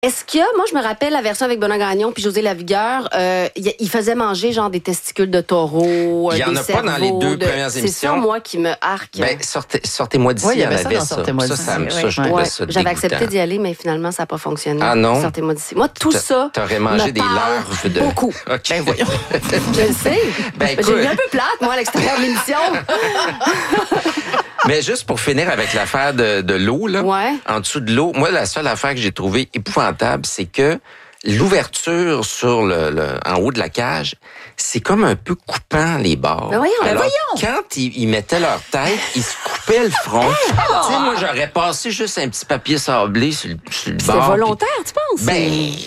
Est-ce qu'il y a, moi je me rappelle la version avec Benoît Gagnon puis José Lavigueur, il faisait manger genre des testicules de taureau, il y en a pas dans les deux premières émissions. C'est ça moi qui me arque. Ben sortez-moi d'ici, il y en avait ça. Je trouvais ça j'avais accepté d'y aller, mais finalement ça n'a pas fonctionné. Ah non. Sortez-moi d'ici. Moi tout ça. T'aurais mangé des larves de. Beaucoup. Okay. Ben voyons. Je le sais. J'ai eu un peu plate moi à l'extérieur de l'émission. Mais juste pour finir avec l'affaire de l'eau, là, en dessous de l'eau, moi, la seule affaire que j'ai trouvée épouvantable, c'est que l'ouverture sur en haut de la cage, c'est comme un peu coupant les bords. Ben voyons, alors, quand ils mettaient leur tête, ils se coupaient le front. Tu sais, moi, j'aurais passé juste un petit papier sablé sur le bord. C'est volontaire, tu penses? Ben,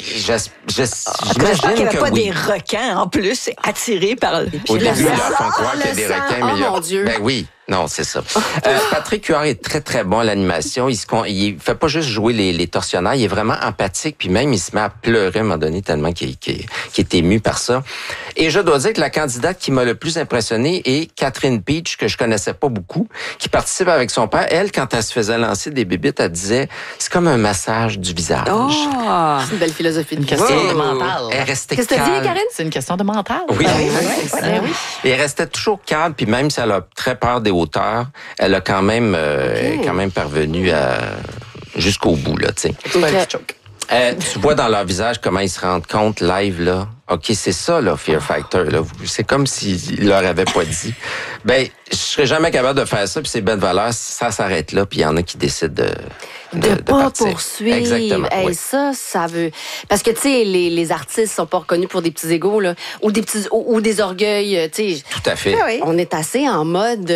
j'imagine qu'il n'y avait pas oui. des requins, en plus, attirés par le Au début, ils leur font croire qu'il y a des requins, mais mon Dieu. Ben oui. Non, c'est ça. Patrick Huard est très, très bon à l'animation. Il fait pas juste jouer les tortionnaires, il est vraiment empathique, puis même il se met à pleurer à un moment donné tellement qu'il est ému par ça. Et je dois dire que la candidate qui m'a le plus impressionné est Catherine Peach, que je connaissais pas beaucoup, qui participe avec son père. Elle, quand elle se faisait lancer des bébites, elle disait, c'est comme un massage du visage. Oh! C'est une belle philosophie. Une question de mental. Elle restait Qu'est-ce que tu dis, Karine? C'est une question de mental. Oui. Oui. Et elle restait toujours calme, puis même si elle a très peur des hauteurs, elle a quand même, parvenu jusqu'au bout, là, tu sais. Tu vois dans leur visage comment ils se rendent compte live, là. OK, c'est ça, là, Fear Factor, là. C'est comme s'ils leur avaient pas dit. Ben, je serais jamais capable de faire ça, puis c'est bonne valeur. Ça s'arrête là, puis il y en a qui décident de pas partir. poursuivre. Exactement. Hey, oui. ça veut. Parce que, tu sais, les artistes sont pas reconnus pour des petits égos, là. Ou des petits, ou des orgueils, tu sais. Tout à fait. Oui. On est assez en mode,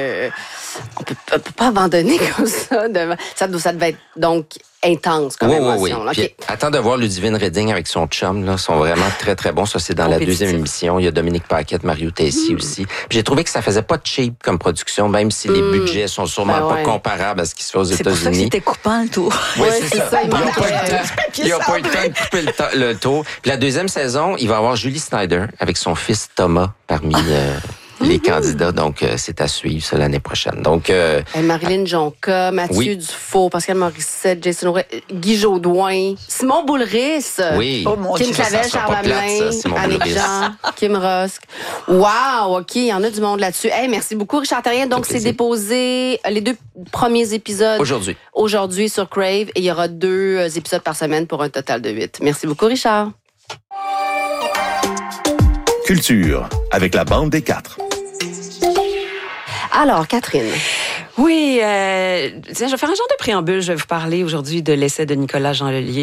on peut pas abandonner comme ça. Ça devait être, donc, intense comme émotion. Oui. Puis, attends de voir Ludivine Redding avec son chum, là, sont vraiment très, très bons. Ça, c'est dans la deuxième émission. Il y a Dominique Paquette, Mario Tessier aussi. Puis j'ai trouvé que ça faisait pas cheap comme production, même si les budgets sont sûrement pas comparables à ce qui se fait aux États-Unis. C'est pour ça que c'était coupant, le tour. Oui, c'est ça. Il n'y a pas eu le temps de couper le tour. Puis la deuxième saison, il va y avoir Julie Snyder avec son fils Thomas parmi les candidats. Donc, c'est à suivre ça l'année prochaine. Donc, Marilyn Jonca, Mathieu Dufault, Pascal Morissette, Jason Auray, Guy Jodoin, Simon Boulris, Kim Clavel, Charles Hamelin, Annick Jean, Kim Rusk. Wow, OK, il y en a du monde là-dessus. Hey, merci beaucoup, Richard Therrien. Donc, c'est déposé les 2 premiers épisodes aujourd'hui sur Crave et il y aura 2 épisodes par semaine pour un total de 8. Merci beaucoup, Richard. Culture, avec la bande des 4. Alors, Catherine. Oui, je vais faire un genre de préambule. Je vais vous parler aujourd'hui de l'essai de Nicolas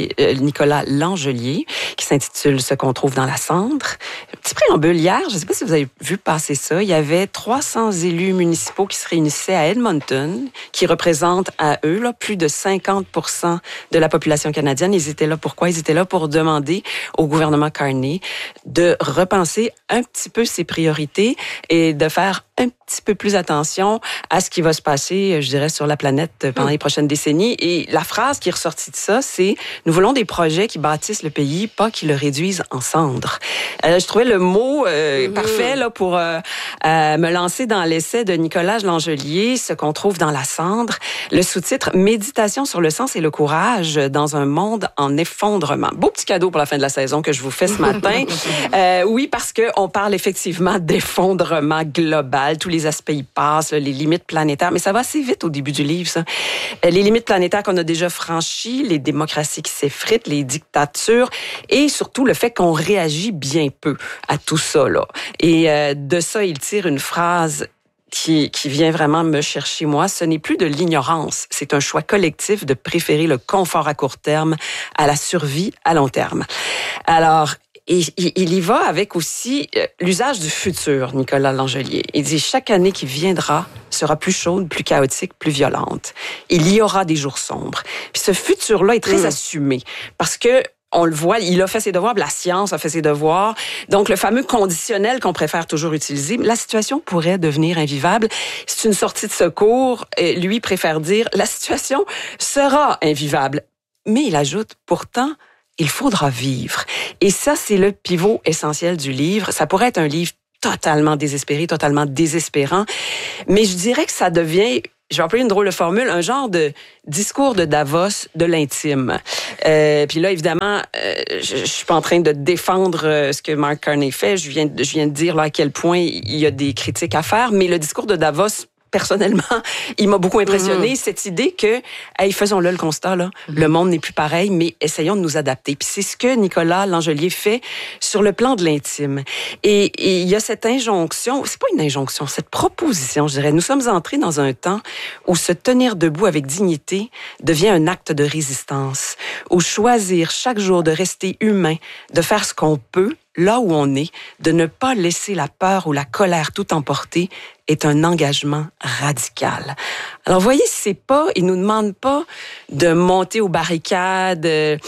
Langelier, qui s'intitule « Ce qu'on trouve dans la cendre ». Petit préambule, hier, je ne sais pas si vous avez vu passer ça, il y avait 300 élus municipaux qui se réunissaient à Edmonton, qui représentent à eux là, plus de 50% de la population canadienne. Ils étaient là pourquoi? Ils étaient là pour demander au gouvernement Carney de repenser un petit peu ses priorités et de faire un petit peu plus attention à ce qui va se passer, je dirais, sur la planète pendant les prochaines décennies. Et la phrase qui est ressortie de ça, c'est « Nous voulons des projets qui bâtissent le pays, pas qui le réduisent en cendres ». Je trouvais le mot parfait là, pour me lancer dans l'essai de Nicolas Langelier, « Ce qu'on trouve dans la cendre ». Le sous-titre « Méditation sur le sens et le courage dans un monde en effondrement ». Beau petit cadeau pour la fin de la saison que je vous fais ce matin. Oui, parce qu'on parle effectivement d'effondrement global. Tous les aspects y passent, les limites planétaires. Mais ça va assez vite au début du livre, ça. Les limites planétaires qu'on a déjà franchies, les démocraties qui s'effritent, les dictatures et surtout le fait qu'on réagit bien peu à tout ça, là. Et de ça, il tire une phrase qui vient vraiment me chercher, moi. Ce n'est plus de l'ignorance. C'est un choix collectif de préférer le confort à court terme à la survie à long terme. Alors, et il y va avec aussi l'usage du futur, Nicolas Langelier. Il dit « Chaque année qui viendra sera plus chaude, plus chaotique, plus violente. Il y aura des jours sombres. » Puis ce futur-là est très assumé parce que on le voit, il a fait ses devoirs, la science a fait ses devoirs. Donc, le fameux conditionnel qu'on préfère toujours utiliser, la situation pourrait devenir invivable. C'est une sortie de secours. Lui préfère dire « La situation sera invivable. » Mais il ajoute « Pourtant, il faudra vivre. » Et ça, c'est le pivot essentiel du livre. Ça pourrait être un livre totalement désespéré, totalement désespérant. Mais je dirais que ça devient je vais employer une drôle de formule, un genre de discours de Davos de l'intime. Puis là, évidemment, je suis pas en train de défendre ce que Mark Carney fait. Je viens de dire là à quel point il y a des critiques à faire, mais le discours de Davos, personnellement, il m'a beaucoup impressionné. Cette idée que, hey, faisons-le le constat, là, le monde n'est plus pareil, mais essayons de nous adapter. Puis c'est ce que Nicolas Langelier fait sur le plan de l'intime. Et il y a cette injonction, c'est pas une injonction, cette proposition, je dirais. Nous sommes entrés dans un temps où se tenir debout avec dignité devient un acte de résistance, où choisir chaque jour de rester humain, de faire ce qu'on peut, là où on est, de ne pas laisser la peur ou la colère tout emporter, est un engagement radical. Alors, vous voyez, il nous demande pas de monter aux barricades,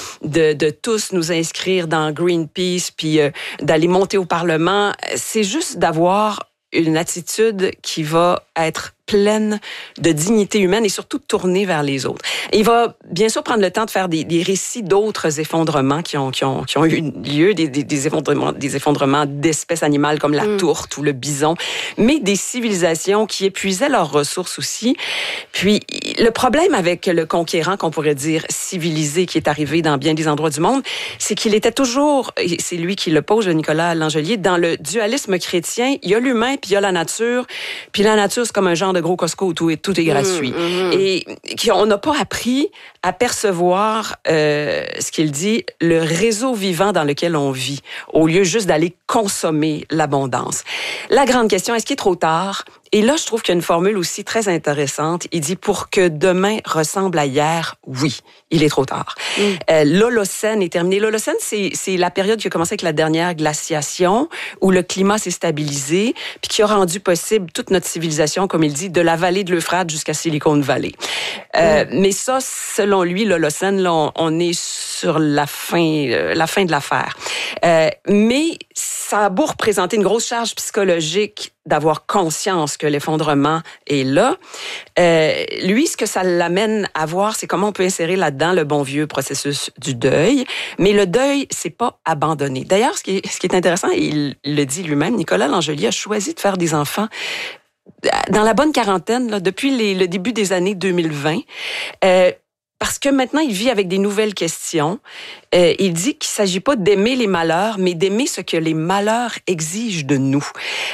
de tous nous inscrire dans Greenpeace, puis d'aller monter au Parlement. C'est juste d'avoir une attitude qui va être pleine de dignité humaine et surtout tournée vers les autres. Et il va bien sûr prendre le temps de faire des récits d'autres effondrements qui ont eu lieu, des effondrements d'espèces animales comme la tourte ou le bison, mais des civilisations qui épuisaient leurs ressources aussi. Puis le problème avec le conquérant, qu'on pourrait dire civilisé, qui est arrivé dans bien des endroits du monde, c'est qu'il était toujours, et c'est lui qui le pose, Nicolas Langelier, dans le dualisme chrétien, il y a l'humain puis il y a la nature, puis la nature c'est comme un genre de gros Costco où tout est gratuit. Et on n'a pas appris à percevoir ce qu'il dit, le réseau vivant dans lequel on vit, au lieu juste d'aller consommer l'abondance. La grande question, est-ce qu'il est trop tard? Et là, je trouve qu'il y a une formule aussi très intéressante. Il dit, pour que demain ressemble à hier, oui, il est trop tard. L'Holocène est terminé. L'Holocène, c'est la période qui a commencé avec la dernière glaciation, où le climat s'est stabilisé, puis qui a rendu possible toute notre civilisation, comme il dit, de la vallée de l'Euphrate jusqu'à Silicon Valley. Mais ça, selon lui, l'Holocène, là, on est sur la fin de l'affaire. Mais ça a beau représenter une grosse charge psychologique d'avoir conscience que l'effondrement est là. Lui, ce que ça l'amène à voir, c'est comment on peut insérer là-dedans le bon vieux processus du deuil. Mais le deuil, c'est pas abandonné. D'ailleurs, ce qui est intéressant, et il le dit lui-même, Nicolas Langelier a choisi de faire des enfants dans la bonne quarantaine, là, depuis le début des années 2020. Parce que maintenant, il vit avec des nouvelles questions. Il dit qu'il ne s'agit pas d'aimer les malheurs, mais d'aimer ce que les malheurs exigent de nous.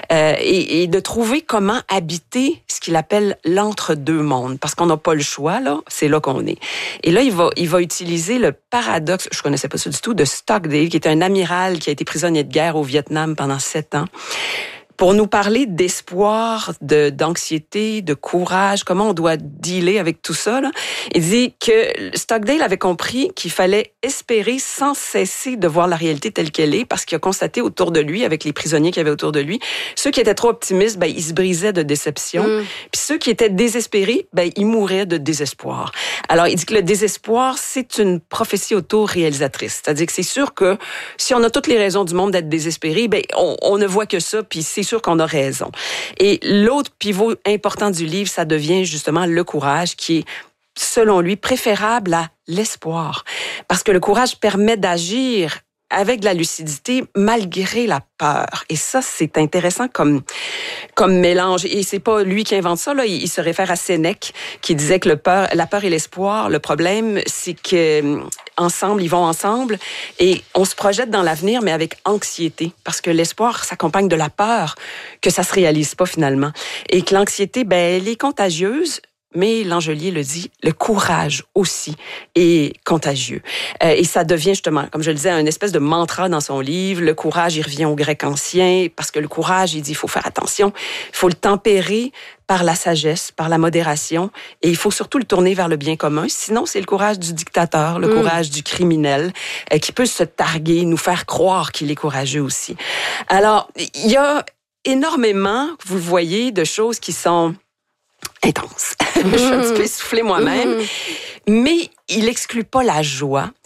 Et de trouver comment habiter ce qu'il appelle l'entre-deux mondes. Parce qu'on n'a pas le choix, là, c'est là qu'on est. Et là, il va utiliser le paradoxe, je ne connaissais pas ça du tout, de Stockdale, qui est un amiral qui a été prisonnier de guerre au Vietnam pendant 7 ans. Pour nous parler d'espoir, d'anxiété, de courage, comment on doit dealer avec tout ça, là. Il dit que Stockdale avait compris qu'il fallait espérer sans cesser de voir la réalité telle qu'elle est, parce qu'il a constaté autour de lui, avec les prisonniers qu'il y avait autour de lui, ceux qui étaient trop optimistes, ils se brisaient de déception. Puis ceux qui étaient désespérés, ils mouraient de désespoir. Alors, il dit que le désespoir, c'est une prophétie auto-réalisatrice. C'est-à-dire que c'est sûr que si on a toutes les raisons du monde d'être désespéré, on ne voit que ça, puis c'est sûr qu'on a raison. Et l'autre pivot important du livre, ça devient justement le courage, qui est, selon lui, préférable à l'espoir. Parce que le courage permet d'agir avec de la lucidité malgré la peur. Et ça, c'est intéressant comme mélange. Et c'est pas lui qui invente ça, là. Il se réfère à Sénèque, qui disait que la peur et l'espoir, le problème, c'est que ensemble, ils vont ensemble et on se projette dans l'avenir, mais avec anxiété. Parce que l'espoir s'accompagne de la peur que ça se réalise pas finalement. Et que l'anxiété, elle est contagieuse. Mais Langelier le dit, le courage aussi est contagieux. Et ça devient justement, comme je le disais, une espèce de mantra dans son livre. Le courage, il revient au grec ancien, parce que le courage, il dit, il faut faire attention, il faut le tempérer par la sagesse, par la modération, et il faut surtout le tourner vers le bien commun. Sinon, c'est le courage du dictateur, le courage du criminel, qui peut se targuer, nous faire croire qu'il est courageux aussi. Alors, il y a énormément, vous le voyez, de choses qui sont intense. Je suis un petit peu essoufflée moi-même. Mais il exclut pas la joie.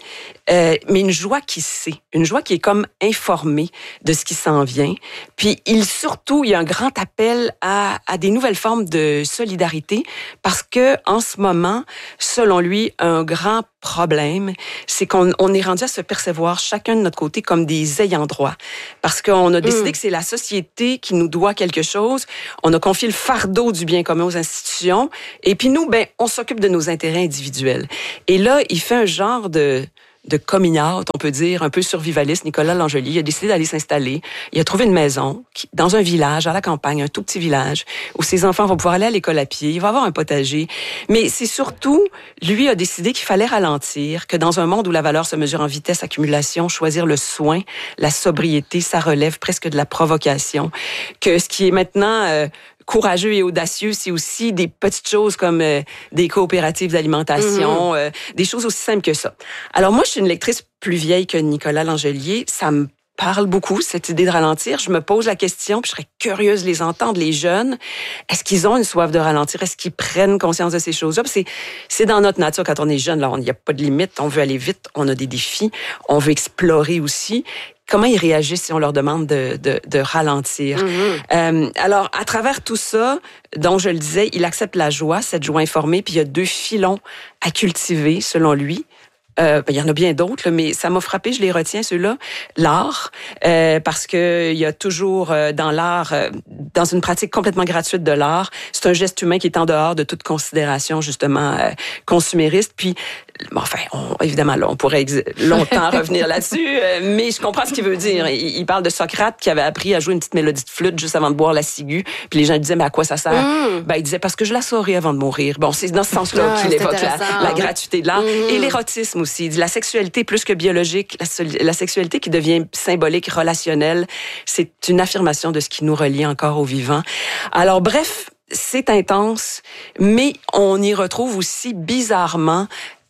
mais une joie qui sait, une joie qui est comme informée de ce qui s'en vient. Puis surtout, il y a un grand appel à des nouvelles formes de solidarité parce que en ce moment, selon lui, un grand problème, c'est qu'on est rendu à se percevoir chacun de notre côté comme des ayants droit. Parce qu'on a décidé que c'est la société qui nous doit quelque chose. On a confié le fardeau du bien commun aux institutions. Et puis nous, on s'occupe de nos intérêts individuels. Et là, il fait un genre de coming out, on peut dire, un peu survivaliste. Nicolas Langelier, il a décidé d'aller s'installer. Il a trouvé une maison dans un village, à la campagne, un tout petit village, où ses enfants vont pouvoir aller à l'école à pied. Il va avoir un potager. Mais c'est surtout, lui a décidé qu'il fallait ralentir, que dans un monde où la valeur se mesure en vitesse, accumulation, choisir le soin, la sobriété, ça relève presque de la provocation. Que ce qui est maintenant courageux et audacieux, c'est aussi des petites choses comme des coopératives d'alimentation, des choses aussi simples que ça. Alors moi, je suis une lectrice plus vieille que Nicolas Langelier. Ça me parle beaucoup, cette idée de ralentir. Je me pose la question, puis je serais curieuse de les entendre, les jeunes. Est-ce qu'ils ont une soif de ralentir? Est-ce qu'ils prennent conscience de ces choses-là? C'est dans notre nature, quand on est jeune, là, il n'y a pas de limite. On veut aller vite, on a des défis, on veut explorer aussi. Comment ils réagissent si on leur demande de ralentir? Alors, à travers tout ça, donc je le disais, il accepte la joie, cette joie informée, puis il y a 2 filons à cultiver, selon lui. Il y en a bien d'autres, mais ça m'a frappé, je les retiens, ceux-là. L'art, parce que il y a toujours dans l'art, dans une pratique complètement gratuite de l'art, c'est un geste humain qui est en dehors de toute considération, justement, consumériste. Puis, évidemment, là, on pourrait longtemps revenir là-dessus, mais je comprends ce qu'il veut dire. Il parle de Socrate qui avait appris à jouer une petite mélodie de flûte juste avant de boire la ciguë. Puis les gens lui disaient, mais à quoi ça sert? Il disait, parce que je la saurais avant de mourir. Bon, c'est dans ce sens-là qu'il évoque la gratuité de l'art. Et l'érotisme aussi. La sexualité plus que biologique, la sexualité qui devient symbolique, relationnelle, c'est une affirmation de ce qui nous relie encore au vivant. Alors bref, c'est intense, mais on y retrouve aussi bizarrement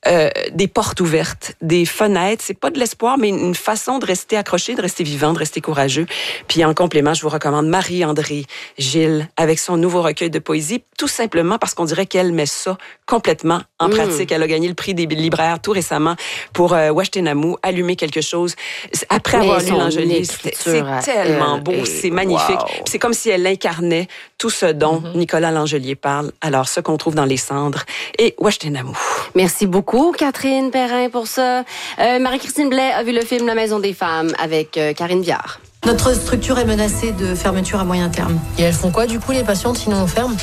des portes ouvertes, des fenêtres. C'est pas de l'espoir, mais une façon de rester accroché, de rester vivant, de rester courageux. Puis en complément, je vous recommande Marie-André Gilles avec son nouveau recueil de poésie, tout simplement parce qu'on dirait qu'elle met ça complètement en pratique. Elle a gagné le prix des libraires tout récemment pour Ouachtenamou, Allumer quelque chose. Après avoir lu Langelier, c'est tellement beau, c'est magnifique. Wow. C'est comme si elle incarnait tout ce dont Nicolas Langelier parle. Alors, ce qu'on trouve dans Les Cendres et Ouachtenamou. Merci beaucoup, Catherine Perrin, pour ça. Marie-Christine Blais a vu le film La Maison des femmes avec Karine Viard. Notre structure est menacée de fermeture à moyen terme. Et elles font quoi, du coup, les patientes, sinon on ferme?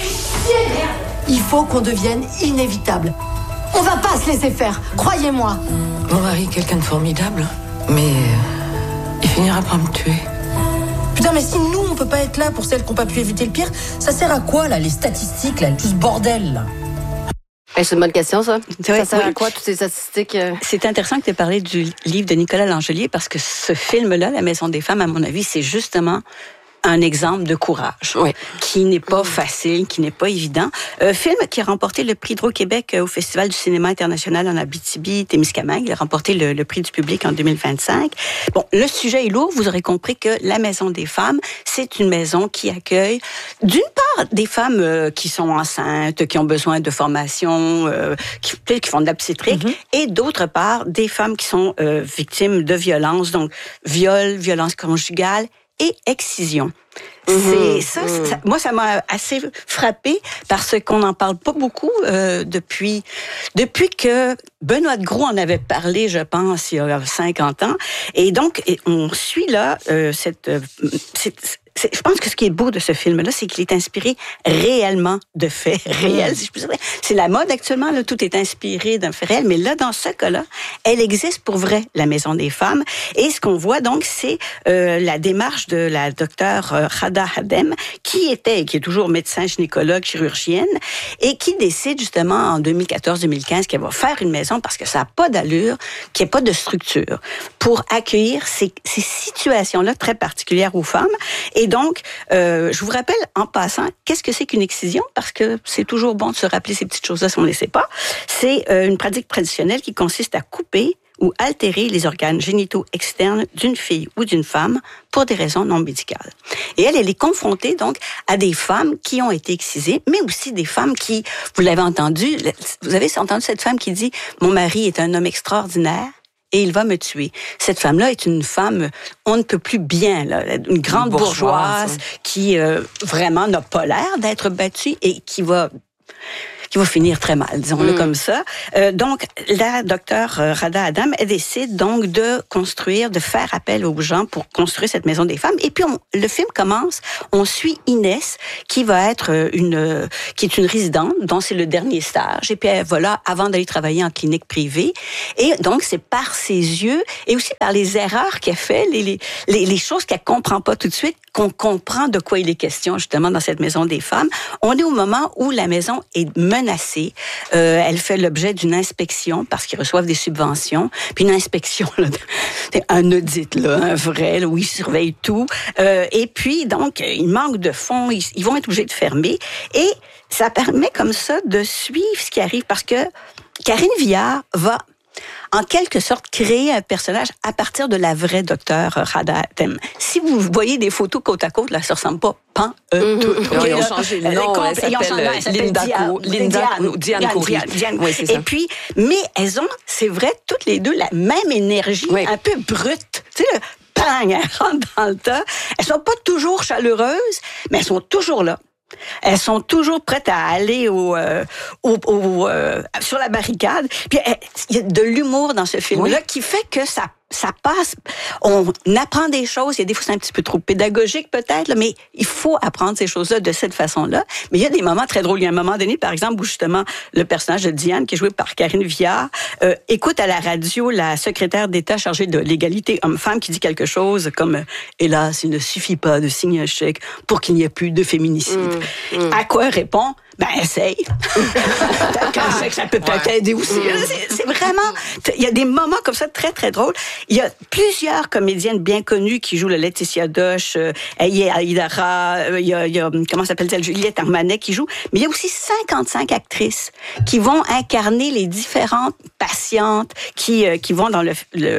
Il faut qu'on devienne inévitable. On va pas se laisser faire, croyez-moi. Mon mari est quelqu'un de formidable, mais il finira par me tuer. Putain, mais si nous, on peut pas être là pour celles qui n'ont pas pu éviter le pire, ça sert à quoi, là, les statistiques, là, tout ce bordel, là? C'est une bonne question, ça. Ça sert à quoi, toutes ces statistiques? C'est intéressant que tu aies parlé du livre de Nicolas Langelier parce que ce film-là, La Maison des femmes, à mon avis, c'est justement un exemple de courage, qui n'est pas facile, qui n'est pas évident. Film qui a remporté le prix d'Hydro-Québec au Festival du cinéma international en Abitibi-Témiscamingue. Il a remporté le prix du public en 2025. Bon, le sujet est lourd. Vous aurez compris que la Maison des femmes, c'est une maison qui accueille, d'une part, des femmes qui sont enceintes, qui ont besoin de formation, qui font de l'obstétrique, et d'autre part, des femmes qui sont victimes de violences, donc viol, violence conjugale, et excision. Moi, ça m'a assez frappée parce qu'on n'en parle pas beaucoup depuis que Benoît de Gros en avait parlé, je pense, il y a 50 ans. Et donc, on suit là je pense que ce qui est beau de ce film-là, c'est qu'il est inspiré réellement de faits réels, si je puis dire. C'est la mode actuellement, là, tout est inspiré d'un fait réel, mais là, dans ce cas-là, elle existe pour vrai, la Maison des femmes. Et ce qu'on voit donc, c'est la démarche de la docteure Khada Hadem, qui est toujours médecin, gynécologue, chirurgienne, et qui décide justement en 2014-2015 qu'elle va faire une maison parce que ça n'a pas d'allure, qu'il n'y ait pas de structure, pour accueillir ces situations-là très particulières aux femmes. Et donc, je vous rappelle, en passant, qu'est-ce que c'est qu'une excision? Parce que c'est toujours bon de se rappeler ces petites choses-là si on ne les sait pas. C'est une pratique traditionnelle qui consiste à couper ou altérer les organes génitaux externes d'une fille ou d'une femme pour des raisons non médicales. Et elle est confrontée donc à des femmes qui ont été excisées, mais aussi des femmes qui, vous l'avez entendu, vous avez entendu cette femme qui dit « Mon mari est un homme extraordinaire, et il va me tuer. Cette femme-là est une femme, on ne peut plus bien, là, une grande bourgeoise qui vraiment n'a pas l'air d'être battue et qui va finir très mal, disons-le comme ça. Donc, la docteure Rada Adam, elle décide donc de faire appel aux gens pour construire cette maison des femmes. Et puis, le film commence, on suit Inès, qui va être qui est une résidente, dont c'est le dernier stage. Et puis, elle va là avant d'aller travailler en clinique privée. Et donc, c'est par ses yeux et aussi par les erreurs qu'elle fait, les choses qu'elle comprend pas tout de suite, qu'on comprend de quoi il est question, justement, dans cette maison des femmes. On est au moment où la maison est menacée. Elle fait l'objet d'une inspection parce qu'ils reçoivent des subventions. Puis une inspection, là, un audit, là, un vrai, là, où ils surveillent tout. Et puis, donc, il manque de fonds. Ils vont être obligés de fermer. Et ça permet comme ça de suivre ce qui arrive parce que Karine Viard va en quelque sorte créer un personnage à partir de la vraie docteure Rada Adam. Si vous voyez des photos côte à côte, là, ça ressemble pas tout. Ils ont changé le nom, elle s'appelle Diane Coury. Oui, c'est ça. Et puis, mais elles ont, c'est vrai, toutes les deux la même énergie, un peu brute. Tu sais, bang, elles rentrent dans le tas. Elles sont pas toujours chaleureuses, mais elles sont toujours là. Elles sont toujours prêtes à aller sur la barricade. Puis il y a de l'humour dans ce film-là qui fait que ça passe. On apprend des choses. Il y a des fois, c'est un petit peu trop pédagogique peut-être, là, mais il faut apprendre ces choses-là de cette façon-là. Mais il y a des moments très drôles. Il y a un moment donné, par exemple, où justement, le personnage de Diane, qui est joué par Karine Viard, écoute à la radio la secrétaire d'État chargée de l'égalité homme-femme qui dit quelque chose comme « Hélas, il ne suffit pas de signer un chèque pour qu'il n'y ait plus de féminicide. » À quoi elle répond? Ben, essaye. Ça peut peut-être aider aussi. C'est vraiment... Il y a des moments comme ça très, très drôles. Il y a plusieurs comédiennes bien connues qui jouent le Laetitia Doche, Aïdara, il y a comment s'appelle-t-elle? Juliette Armanet qui joue. Mais il y a aussi 55 actrices qui vont incarner les différentes patientes qui vont dans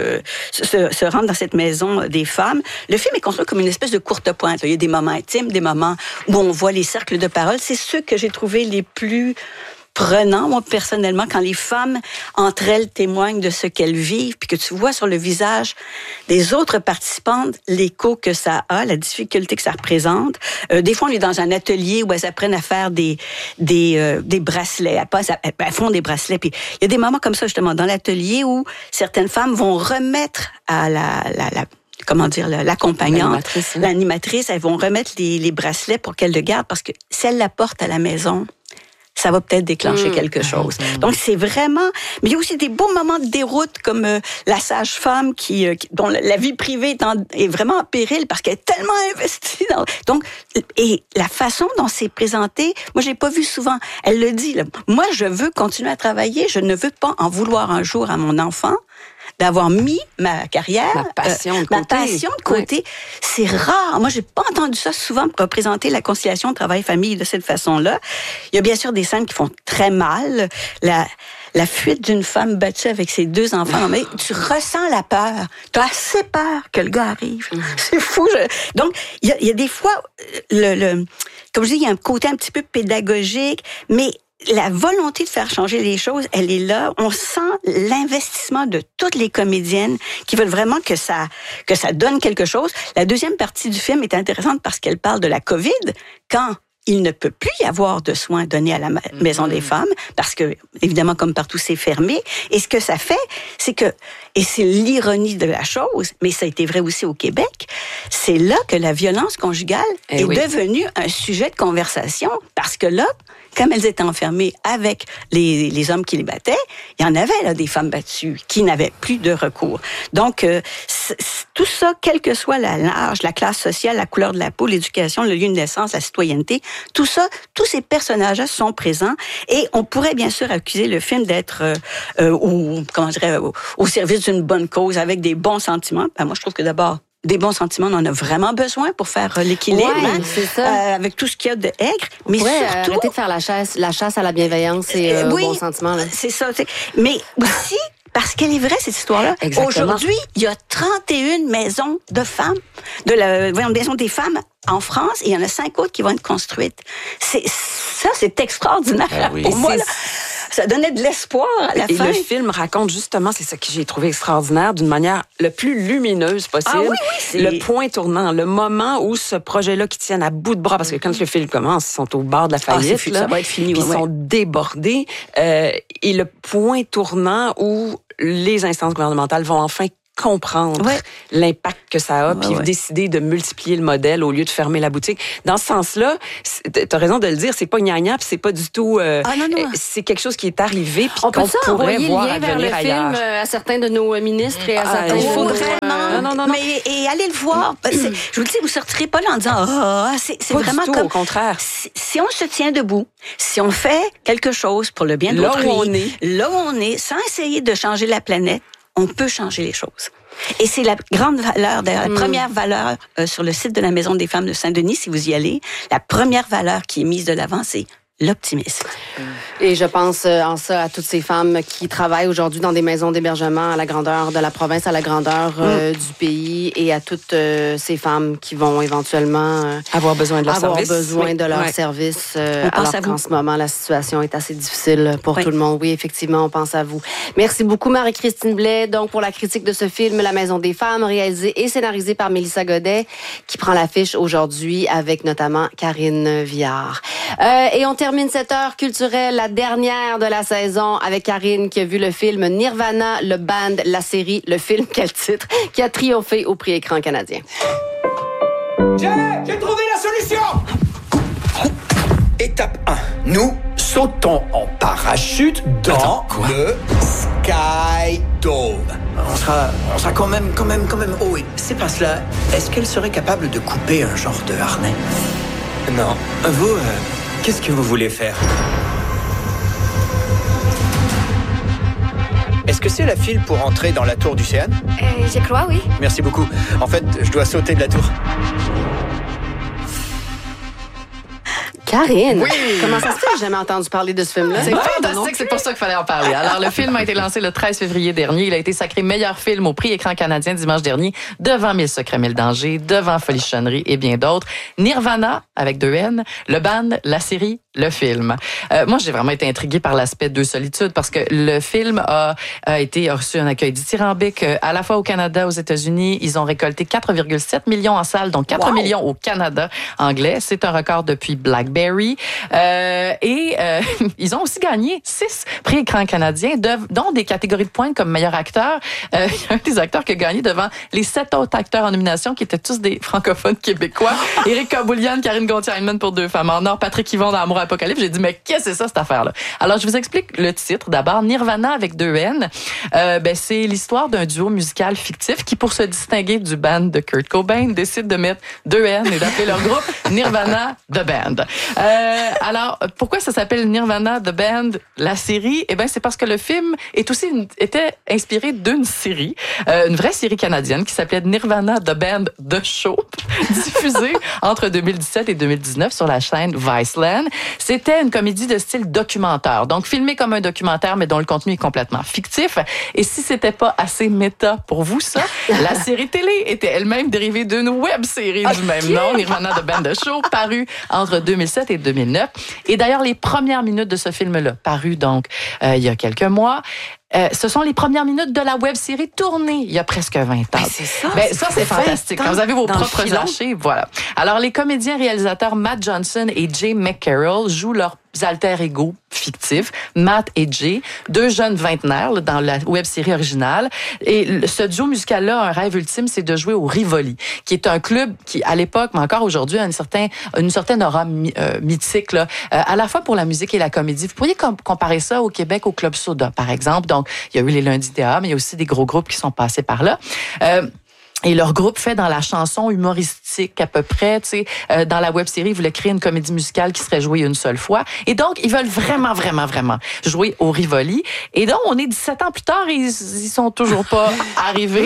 se rendre dans cette maison des femmes. Le film est construit comme une espèce de courte pointe. Il y a des moments intimes, des moments où on voit les cercles de parole. C'est ceux que j'ai trouvés les plus prenants, moi, personnellement, quand les femmes, entre elles, témoignent de ce qu'elles vivent, puis que tu vois sur le visage des autres participantes l'écho que ça a, la difficulté que ça représente. Des fois, on est dans un atelier où elles apprennent à faire des bracelets. Elles font des bracelets. Puis il y a des moments comme ça, justement, dans l'atelier où certaines femmes vont remettre à l'accompagnante, l'animatrice, elles vont remettre les bracelets pour qu'elle le garde, parce que si elle la porte à la maison, ça va peut-être déclencher quelque chose. Donc, c'est vraiment... Mais il y a aussi des beaux moments de déroute, comme la sage-femme dont la vie privée est vraiment en péril parce qu'elle est tellement investie dans... Donc, et la façon dont c'est présenté, moi, j'ai pas vu souvent. Elle le dit, là, moi, je veux continuer à travailler, je ne veux pas en vouloir un jour à mon enfant d'avoir mis ma carrière, ma passion de côté. Ouais. C'est rare. Moi, j'ai pas entendu ça souvent représenter la conciliation travail-famille de cette façon-là. Il y a bien sûr des scènes qui font très mal. La fuite d'une femme battue avec ses 2 enfants. Mais tu ressens la peur. Tu as assez peur que le gars arrive. C'est fou. Donc, il y a des fois, comme je dis, il y a un côté un petit peu pédagogique, mais la volonté de faire changer les choses, elle est là. On sent l'investissement de toutes les comédiennes qui veulent vraiment que ça donne quelque chose. La deuxième partie du film est intéressante parce qu'elle parle de la COVID, quand il ne peut plus y avoir de soins donnés à la Maison des femmes, parce que, évidemment, comme partout, c'est fermé. Et ce que ça fait, c'est que, et c'est l'ironie de la chose, mais ça a été vrai aussi au Québec, c'est là que la violence conjugale est devenue un sujet de conversation, parce que là, comme elles étaient enfermées avec les hommes qui les battaient, il y en avait là des femmes battues qui n'avaient plus de recours. Donc, tout ça, quel que soit l'âge, la classe sociale, la couleur de la peau, l'éducation, le lieu de naissance, la citoyenneté, tout ça, tous ces personnages-là sont présents et on pourrait bien sûr accuser le film d'être au service d'une bonne cause avec des bons sentiments. Ben, moi, je trouve que d'abord, des bons sentiments, on en a vraiment besoin pour faire l'équilibre, c'est ça. avec tout ce qu'il y a de aigre. Mais surtout, arrêter de faire la chasse à la bienveillance et aux bons sentiments. Là. C'est ça. Mais aussi, parce qu'elle est vraie, cette histoire-là. Exactement. Aujourd'hui, il y a 31 maisons de femmes, maison des femmes en France, et il y en a 5 autres qui vont être construites. C'est extraordinaire pour moi. Là. Ça donnait de l'espoir à la fin. Et le film raconte justement, c'est ça que j'ai trouvé extraordinaire, d'une manière le plus lumineuse possible. Ah oui, c'est... Le point tournant, le moment où ce projet-là qui tiennent à bout de bras, parce que quand le film commence, ils sont au bord de la faillite. Ça va être fini. Ils sont débordés. Et le point tournant où les instances gouvernementales vont enfin comprendre l'impact que ça a, puis décider de multiplier le modèle au lieu de fermer la boutique. Dans ce sens-là, t'as raison de le dire, c'est pas gnagnan, puis c'est pas du tout... c'est quelque chose qui est arrivé, puis qu'on pourrait voir advenir ailleurs. Film à certains de nos ministres et à certains... Il faut vraiment... Non. Mais allez le voir. Je vous le dis, vous sortirez pas là en disant c'est vraiment comme... au contraire. Si on se tient debout, si on fait quelque chose pour le bien de l'autre, là où on est, sans essayer de changer la planète, on peut changer les choses. Et c'est la grande valeur, la première valeur sur le site de la Maison des femmes de Saint-Denis, si vous y allez, la première valeur qui est mise de l'avant, c'est l'optimisme. Et je pense en ça à toutes ces femmes qui travaillent aujourd'hui dans des maisons d'hébergement à la grandeur de la province, à la grandeur du pays, et à toutes ces femmes qui vont éventuellement avoir besoin de leur service. Alors qu'en ce moment, la situation est assez difficile pour tout le monde. Oui, effectivement, on pense à vous. Merci beaucoup, Marie-Christine Blais, donc pour la critique de ce film, La Maison des femmes, réalisé et scénarisé par Mélissa Godet, qui prend l'affiche aujourd'hui avec notamment Karine Viard. Et on termine cette heure culturelle, la dernière de la saison, avec Karine qui a vu le film Nirvana, le band, la série, le film, quel titre, qui a triomphé au prix Écran canadien. J'ai trouvé la solution! Étape 1. Nous sautons en parachute dans le Sky Dome. On sera quand même haut. Et c'est pas cela. Est-ce qu'elle serait capable de couper un genre de harnais? Non. Vous, qu'est-ce que vous voulez faire? Est-ce que c'est la file pour entrer dans la tour du Céan? Je crois, oui. Merci beaucoup. En fait, je dois sauter de la tour. Karine, comment ça se fait? J'ai jamais entendu parler de ce film-là. C'est fantastique, c'est pour ça qu'il fallait en parler. Alors, le film a été lancé le 13 février dernier. Il a été sacré meilleur film au prix Écran canadien dimanche dernier, devant 1000 secrets, 1000 dangers, devant Folichonnerie et bien d'autres. Nirvana, avec 2 N, le band, la série, le film. Moi, j'ai vraiment été intriguée par l'aspect de solitude parce que le film a reçu un accueil dithyrambique à la fois au Canada, aux États-Unis. Ils ont récolté 4,7 millions en salles, donc 4 millions au Canada anglais. C'est un record depuis Blackberry. Ils ont aussi gagné 6 prix Écran canadien, dont des catégories de points comme meilleur acteur. Il y a un des acteurs qui a gagné devant les 7 autres acteurs en nomination qui étaient tous des francophones québécois. Éric Kaboulian, Karine Gauthier-Heinemann pour 2 femmes en or, Patrick Yvon dans Amour Apocalypse. J'ai dit, mais qu'est-ce que c'est ça, cette affaire-là? Alors, je vous explique le titre. D'abord, Nirvana avec 2 N. C'est l'histoire d'un duo musical fictif qui, pour se distinguer du band de Kurt Cobain, décide de mettre 2 N et d'appeler leur groupe Nirvana The Band. Alors, pourquoi ça s'appelle Nirvana The Band, la série? Eh bien, c'est parce que le film était inspiré d'une série, une vraie série canadienne qui s'appelait Nirvana The Band The Show, diffusée entre 2017 et 2019 sur la chaîne Viceland. C'était une comédie de style documentaire, donc filmée comme un documentaire, mais dont le contenu est complètement fictif. Et si c'était pas assez méta pour vous, ça, la série télé était elle-même dérivée d'une web-série du même nom, Nirvana The Band The Show, parue entre 2007 et 2009. Et d'ailleurs, les premières minutes de ce film-là, paru donc il y a quelques mois, ce sont les premières minutes de la web-série tournée il y a presque 20 ans. C'est ça. Ça, c'est fantastique. Quand vous avez vos propres archives, voilà. Alors, les comédiens-réalisateurs Matt Johnson et Jay McCarroll jouent leurs alter ego fictifs, Matt et Jay, 2 jeunes vingtenaires dans la web-série originale. Et ce duo musical-là, un rêve ultime, c'est de jouer au Rivoli, qui est un club qui, à l'époque, mais encore aujourd'hui, a une certaine aura mythique, là, à la fois pour la musique et la comédie. Vous pourriez comparer ça au Québec au Club Soda, par exemple. Donc, il y a eu les Lundis Théâtre, mais il y a aussi des gros groupes qui sont passés par là. Et leur groupe fait dans la chanson humoristique à peu près, tu sais, dans la web-série, ils voulaient créer une comédie musicale qui serait jouée une seule fois. Et donc, ils veulent vraiment, vraiment, vraiment jouer au Rivoli. Et donc, on est 17 ans plus tard et ils sont toujours pas arrivés.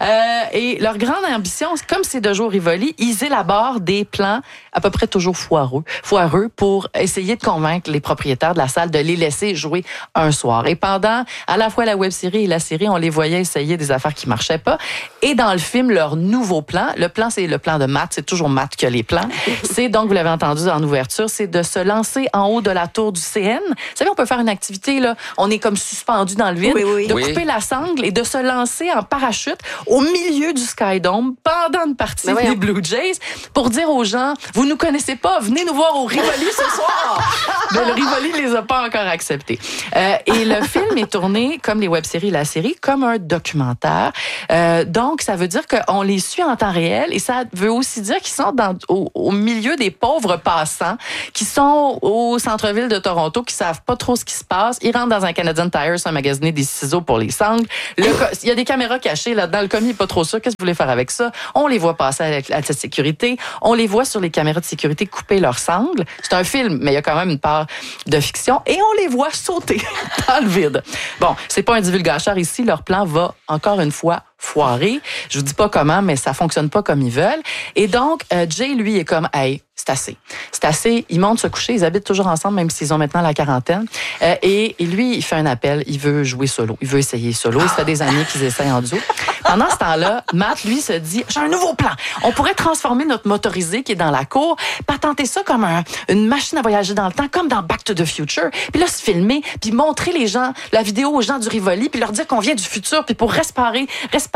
Et leur grande ambition, comme c'est de jouer au Rivoli, ils élaborent des plans à peu près toujours foireux pour essayer de convaincre les propriétaires de la salle de les laisser jouer un soir. Et pendant, à la fois la web-série et la série, on les voyait essayer des affaires qui marchaient pas. Et dans le film, filment leur nouveau plan. Le plan, c'est le plan de Matt. C'est toujours Matt qui a les plans. C'est donc, vous l'avez entendu en ouverture, c'est de se lancer en haut de la tour du CN. Vous savez, on peut faire une activité, là, on est comme suspendu dans le vide, de couper la sangle et de se lancer en parachute au milieu du Sky Dome pendant une partie des Blue Jays pour dire aux gens, vous nous connaissez pas, venez nous voir au Rivoli ce soir. Mais le Rivoli les a pas encore acceptés. Et le film est tourné, comme les web-séries, la série, comme un documentaire. Donc, ça veut dire qu'on les suit en temps réel et ça veut aussi dire qu'ils sont au milieu des pauvres passants qui sont au centre-ville de Toronto, qui savent pas trop ce qui se passe. Ils rentrent dans un Canadian Tire sans magasiner des ciseaux pour les sangles. Il y a des caméras cachées là-dedans. Le commis est pas trop sûr. Qu'est-ce que vous voulez faire avec ça? On les voit passer avec la sécurité. On les voit sur les caméras de sécurité couper leurs sangles. C'est un film, mais il y a quand même une part de fiction. Et on les voit sauter dans le vide. Bon, c'est pas un divulgateur ici. Leur plan va, encore une fois, foirer. Je vous dis pas comment, mais ça fonctionne pas comme ils veulent. Et donc, Jay, lui, est comme, hey, c'est assez. C'est assez. Ils montent se coucher. Ils habitent toujours ensemble, même s'ils ont maintenant la quarantaine. Et lui, il fait un appel. Il veut jouer solo. Il veut essayer solo. Ça fait des années qu'ils essayent en duo. Pendant ce temps-là, Matt, lui, se dit, j'ai un nouveau plan. On pourrait transformer notre motorisé qui est dans la cour, patenter ça comme une machine à voyager dans le temps, comme dans Back to the Future. Puis là, se filmer, puis montrer la vidéo aux gens du Rivoli, puis leur dire qu'on vient du futur, puis pour réparer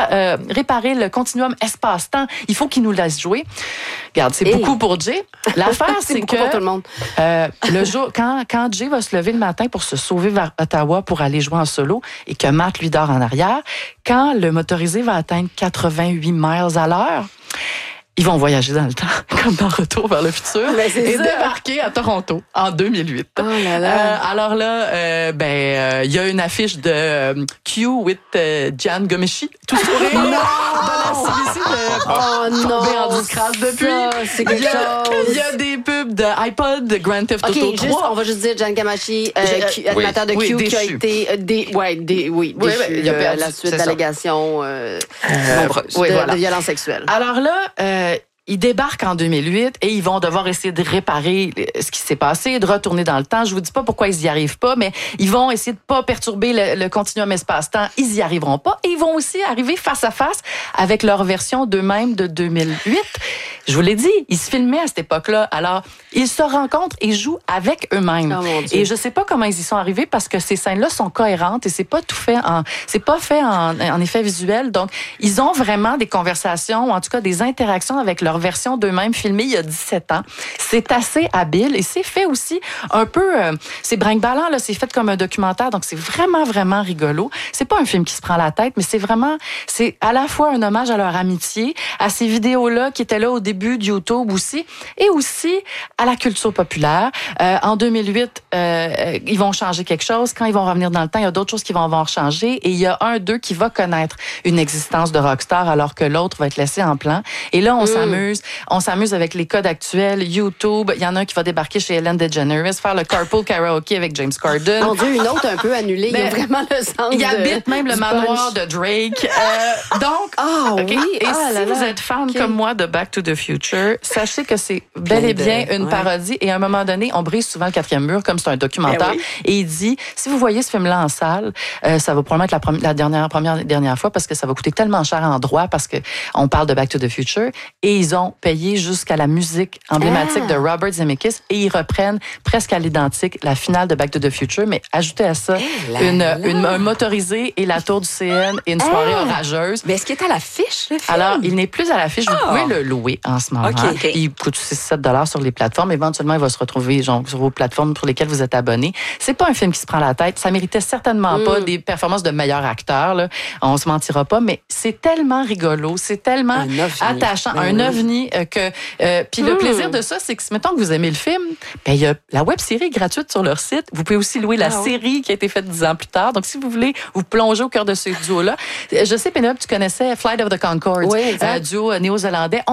le continuum espace-temps, il faut qu'ils nous laissent jouer. Regarde, c'est beaucoup pour Jay. L'affaire, c'est que pour tout le monde. Le jour, quand Jay va se lever le matin pour se sauver vers Ottawa pour aller jouer en solo et que Matt lui dort en arrière, quand le motorisé va atteindre 88 miles à l'heure, ils vont voyager dans le temps, comme dans Retour vers le futur, et débarquer à Toronto en 2008. Oh là là. Alors là, il y a une affiche de Q with Gian Gomeshi, tout sourire, de la CBC tombé en disgrâce depuis. C'est quelque chose. Il y a des pubs de iPod, de Grand Theft Auto 3. On va juste dire Gian Gomeshi, animateur de Q, qui a été déchu à la suite d'allégations de violence sexuelle. Alors là, ils débarquent en 2008 et ils vont devoir essayer de réparer ce qui s'est passé, de retourner dans le temps. Je vous dis pas pourquoi ils y arrivent pas, mais ils vont essayer de pas perturber le continuum espace-temps. Ils y arriveront pas. Et ils vont aussi arriver face à face avec leur version d'eux-mêmes de 2008. Je vous l'ai dit, ils se filmaient à cette époque-là. Alors, ils se rencontrent et jouent avec eux-mêmes. Oh mon Dieu. Et je sais pas comment ils y sont arrivés parce que ces scènes-là sont cohérentes et c'est pas fait en effet visuel. Donc, ils ont vraiment des conversations, ou en tout cas des interactions avec leur version d'eux-mêmes filmée il y a 17 ans. C'est assez habile et c'est fait aussi un peu... c'est brinque-ballant, là, c'est fait comme un documentaire, donc c'est vraiment, vraiment rigolo. C'est pas un film qui se prend la tête, mais c'est à la fois un hommage à leur amitié, à ces vidéos-là qui étaient là au début de YouTube aussi, et aussi à la culture populaire. En 2008, ils vont changer quelque chose. Quand ils vont revenir dans le temps, il y a d'autres choses qui vont avoir changé et il y a un d'eux qui va connaître une existence de rockstar alors que l'autre va être laissé en plan. Et là, on s'amuse avec les codes actuels, YouTube. Il y en a un qui va débarquer chez Ellen DeGeneres, faire le carpool karaoke avec James Corden. Mon Dieu, une autre un peu annulée. Il y a vraiment le sens il habite même le manoir de Drake. Donc, et si vous êtes fan comme moi de Back to the Future, sachez que c'est bel et bien une parodie. Et à un moment donné, on brise souvent le quatrième mur, comme c'est un documentaire. Et il dit, si vous voyez ce film-là en salle, ça va probablement être la dernière fois parce que ça va coûter tellement cher en droit parce que on parle de Back to the Future. Et ils ont payé jusqu'à la musique emblématique de Robert Zemeckis et ils reprennent presque à l'identique la finale de Back to the Future, mais ajoutez à ça un motorisé et la tour du CN et une soirée orageuse. Mais est-ce qu'il est à l'affiche, le film? Alors, il n'est plus à l'affiche. Vous pouvez le louer en ce moment. Okay. Il coûte 6-7 $ sur les plateformes. Éventuellement, il va se retrouver sur vos plateformes pour lesquelles vous êtes abonné. C'est pas un film qui se prend la tête. Ça méritait certainement pas des performances de meilleurs acteurs. Là. On se mentira pas, mais c'est tellement rigolo, c'est tellement attachant. Un ovni que... Puis le plaisir de ça, c'est que, mettons que vous aimez le film, il y a la web-série gratuite sur leur site. Vous pouvez aussi louer la série qui a été faite 10 ans plus tard. Donc, si vous voulez vous plonger au cœur de ce duo-là, je sais, Pénélope, tu connaissais Flight of the Conchords, duo néo-zélandais. On est dans le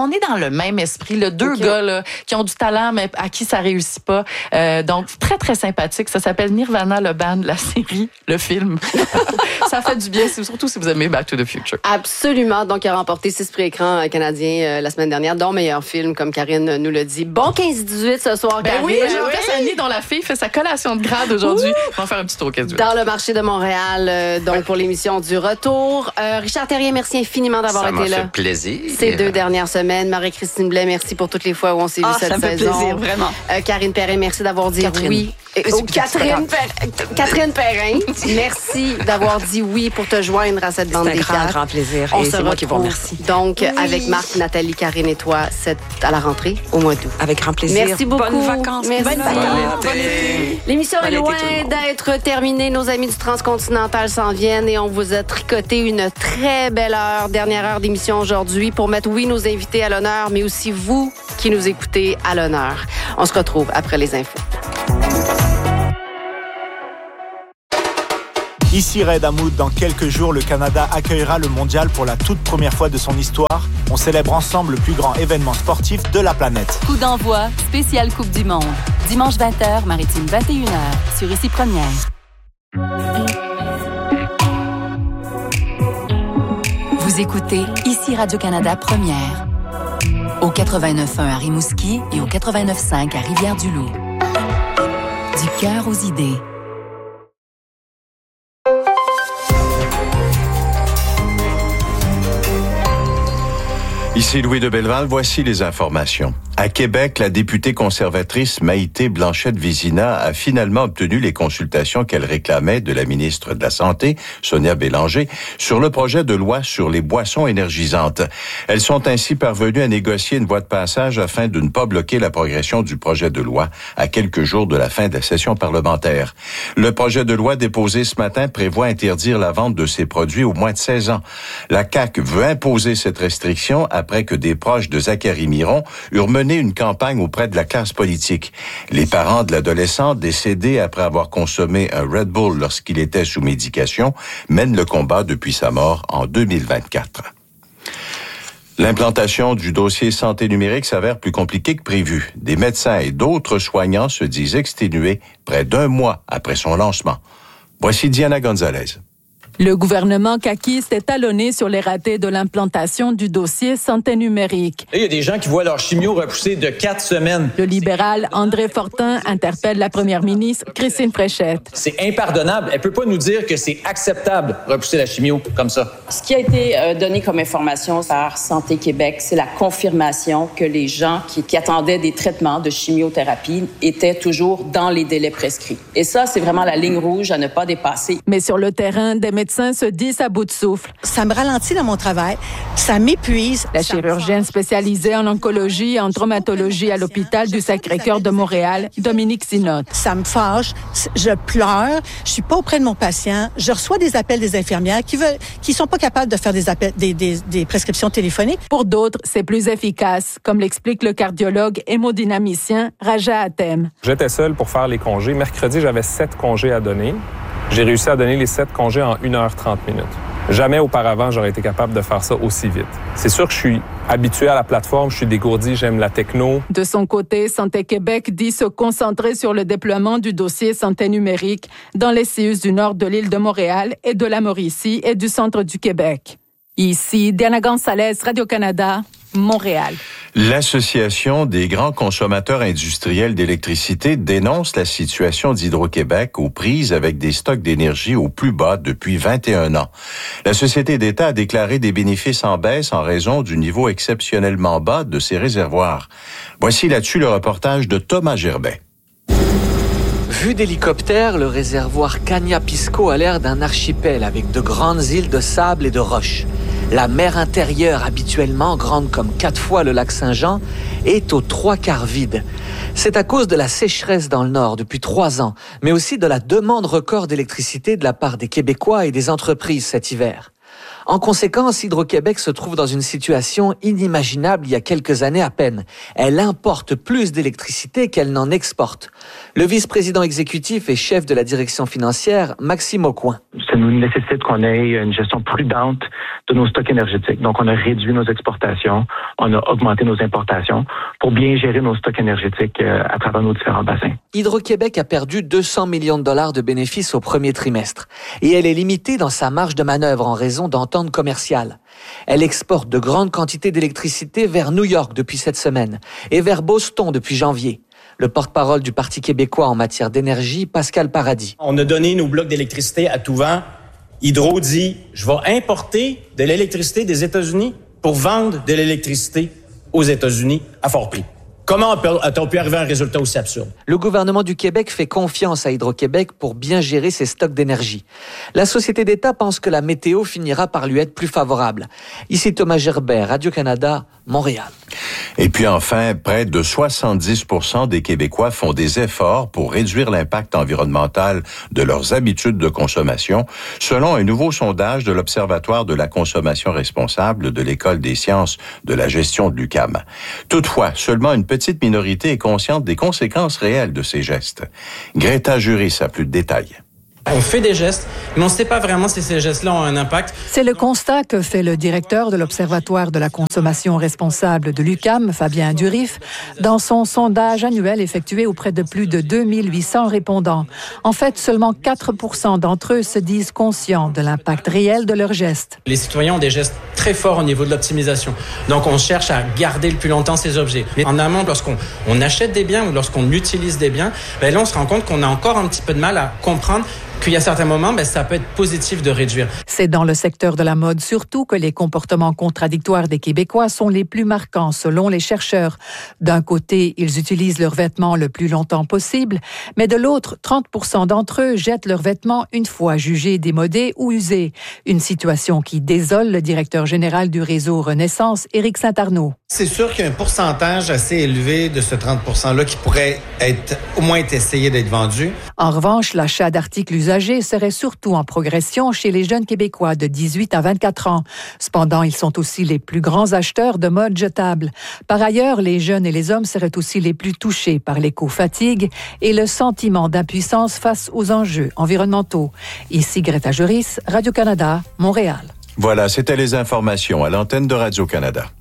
le même esprit. Là, deux gars là, qui ont du talent, mais à qui ça réussit pas. Donc, très, très sympathique. Ça s'appelle Nirvana, le band, la série, le film. Ça fait du bien, surtout si vous aimez Back to the Future. Absolument. Donc, il a remporté 6 prix écran canadiens la semaine dernière, dont meilleur film, comme Karine nous le dit. Bon 15-18 ce soir, Karine. Oui, Jean Cassani, dont la fille fait sa collation de grade aujourd'hui. On va faire un petit tour au 15-18. Dans le marché de Montréal, donc pour l'émission du retour. Richard Terrien, merci infiniment d'avoir été là. Ça m'a fait plaisir. Ces 2 dernières semaines. Marie-Christine Blais, merci pour toutes les fois où on s'est vu cette saison. Ça me fait plaisir, vraiment. Karine Perrin, merci d'avoir dit oui. Catherine Perrin, merci d'avoir dit oui pour te joindre à cette bande des 4. C'est un grand plaisir. On et se c'est moi qui vous remercie. Donc, avec Marc, Nathalie, Karine et toi, à la rentrée, au mois d'août. Avec grand plaisir. Merci beaucoup. Bonnes vacances. Merci. Bonne été. L'émission est loin d'être terminée. Nos amis du Transcontinental s'en viennent et on vous a tricoté une très belle heure, dernière heure d'émission aujourd'hui pour mettre, nos invités à l'honneur, mais aussi vous qui nous écoutez à l'honneur. On se retrouve après les infos. Ici Red Hamoud, dans quelques jours, le Canada accueillera le mondial pour la toute première fois de son histoire. On célèbre ensemble le plus grand événement sportif de la planète. Coup d'envoi, spéciale Coupe du Monde. Dimanche 20h, Maritime 21h, sur Ici Première. Vous écoutez Ici Radio-Canada Première. Au 89.1 à Rimouski et au 89.5 à Rivière-du-Loup. Du cœur aux idées. Ici Louis de Belleval, voici les informations. À Québec, la députée conservatrice Maïté Blanchette-Vizina a finalement obtenu les consultations qu'elle réclamait de la ministre de la Santé, Sonia Bélanger, sur le projet de loi sur les boissons énergisantes. Elles sont ainsi parvenues à négocier une voie de passage afin de ne pas bloquer la progression du projet de loi à quelques jours de la fin de la session parlementaire. Le projet de loi déposé ce matin prévoit interdire la vente de ces produits aux moins de 16 ans. La CAQ veut imposer cette restriction après que des proches de Zachary Miron eurent mené une campagne auprès de la classe politique. Les parents de l'adolescent décédé après avoir consommé un Red Bull lorsqu'il était sous médication mènent le combat depuis sa mort en 2024. L'implantation du dossier santé numérique s'avère plus compliquée que prévu. Des médecins et d'autres soignants se disent exténués près d'un mois après son lancement. Voici Diana Gonzalez. Le gouvernement caquiste est talonné sur les ratés de l'implantation du dossier santé numérique. Il y a des gens qui voient leur chimio repousser de 4 semaines. Le libéral André Fortin interpelle la première ministre Christine Fréchette. C'est impardonnable. Elle peut pas nous dire que c'est acceptable de repousser la chimio comme ça. Ce qui a été donné comme information par Santé Québec, c'est la confirmation que les gens qui attendaient des traitements de chimiothérapie étaient toujours dans les délais prescrits. Et ça, c'est vraiment la ligne rouge à ne pas dépasser. Mais sur le terrain, des médecins se disent à bout de souffle. Ça me ralentit dans mon travail, ça m'épuise. La chirurgienne spécialisée en oncologie et en traumatologie à l'hôpital du Sacré-Cœur de Montréal, Dominique Sinotte. Ça me fâche, je pleure, je suis pas auprès de mon patient, je reçois des appels des infirmières qui sont pas capables de faire des prescriptions téléphoniques. Pour d'autres, c'est plus efficace, comme l'explique le cardiologue hémodynamicien Raja Hatem. J'étais seul pour faire les congés. Mercredi, j'avais 7 congés à donner. J'ai réussi à donner les 7 congés en 1h30. Jamais auparavant, j'aurais été capable de faire ça aussi vite. C'est sûr que je suis habitué à la plateforme, je suis dégourdi, j'aime la techno. De son côté, Santé Québec dit se concentrer sur le déploiement du dossier santé numérique dans les CIUS du nord de l'île de Montréal et de la Mauricie et du centre du Québec. Ici, Diana Gonzalez, Radio-Canada, Montréal. L'Association des grands consommateurs industriels d'électricité dénonce la situation d'Hydro-Québec aux prises avec des stocks d'énergie au plus bas depuis 21 ans. La Société d'État a déclaré des bénéfices en baisse en raison du niveau exceptionnellement bas de ses réservoirs. Voici là-dessus le reportage de Thomas Gerbet. Vu d'hélicoptère, le réservoir Cagna-Pisco a l'air d'un archipel avec de grandes îles de sable et de roches. La mer intérieure, habituellement grande comme 4 fois le lac Saint-Jean, est aux 3/4 vide. C'est à cause de la sécheresse dans le nord depuis 3 ans, mais aussi de la demande record d'électricité de la part des Québécois et des entreprises cet hiver. En conséquence, Hydro-Québec se trouve dans une situation inimaginable il y a quelques années à peine. Elle importe plus d'électricité qu'elle n'en exporte. Le vice-président exécutif et chef de la direction financière, Maxime Aucoin. Ça nous nécessite qu'on ait une gestion prudente de nos stocks énergétiques. Donc, on a réduit nos exportations, on a augmenté nos importations pour bien gérer nos stocks énergétiques à travers nos différents bassins. Hydro-Québec a perdu 200 millions de dollars de bénéfices au premier trimestre et elle est limitée dans sa marge de manœuvre en raison d'ententes commerciales. Elle exporte de grandes quantités d'électricité vers New York depuis cette semaine et vers Boston depuis janvier. Le porte-parole du Parti québécois en matière d'énergie, Pascal Paradis. On a donné nos blocs d'électricité à tout vent. Hydro dit, je vais importer de l'électricité des États-Unis pour vendre de l'électricité aux États-Unis à fort prix. Comment a-t-on pu arriver à un résultat aussi absurde? Le gouvernement du Québec fait confiance à Hydro-Québec pour bien gérer ses stocks d'énergie. La Société d'État pense que la météo finira par lui être plus favorable. Ici Thomas Gerbert, Radio-Canada, Montréal. Et puis enfin, près de 70% des Québécois font des efforts pour réduire l'impact environnemental de leurs habitudes de consommation, selon un nouveau sondage de l'Observatoire de la consommation responsable de l'École des sciences de la gestion de l'UQAM. Toutefois, seulement une petite minorité est consciente des conséquences réelles de ces gestes. Greta Juris a plus de détails. On fait des gestes, mais on ne sait pas vraiment si ces gestes-là ont un impact. C'est le constat que fait le directeur de l'Observatoire de la consommation responsable de l'UQAM, Fabien Durif, dans son sondage annuel effectué auprès de plus de 2800 répondants. En fait, seulement 4% d'entre eux se disent conscients de l'impact réel de leurs gestes. Les citoyens ont des gestes très forts au niveau de l'optimisation. Donc, on cherche à garder le plus longtemps ces objets. Mais en amont, lorsqu'on achète des biens ou lorsqu'on utilise des biens, là, on se rend compte qu'on a encore un petit peu de mal à comprendre qu'il y a certains moments, ça peut être positif de réduire. C'est dans le secteur de la mode surtout que les comportements contradictoires des Québécois sont les plus marquants, selon les chercheurs. D'un côté, ils utilisent leurs vêtements le plus longtemps possible, mais de l'autre, 30% d'entre eux jettent leurs vêtements une fois jugés démodés ou usés. Une situation qui désole le directeur général du réseau Renaissance, Éric Saint-Arnaud. C'est sûr qu'il y a un pourcentage assez élevé de ce 30%-là qui pourrait au moins essayer d'être vendu. En revanche, l'achat d'articles usagés serait surtout en progression chez les jeunes Québécois de 18 à 24 ans. Cependant, ils sont aussi les plus grands acheteurs de mode jetable. Par ailleurs, les jeunes et les hommes seraient aussi les plus touchés par l'éco-fatigue et le sentiment d'impuissance face aux enjeux environnementaux. Ici Greta Juris, Radio-Canada, Montréal. Voilà, c'était les informations à l'antenne de Radio-Canada.